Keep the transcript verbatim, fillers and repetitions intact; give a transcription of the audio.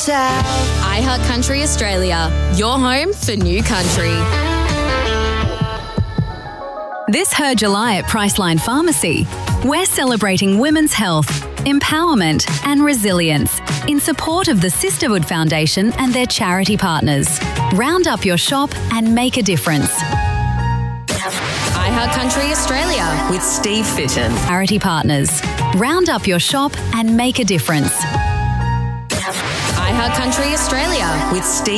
South. iHeart Country Australia, your home for new country. This Her July at Priceline Pharmacy, we're celebrating women's health, empowerment and resilience in support of the Sisterhood Foundation and their charity partners. Round up your shop and make a difference. iHeart Country Australia with Steve Fitton. Charity partners. Round up your shop and make a difference. iHeart Country Australia with Steve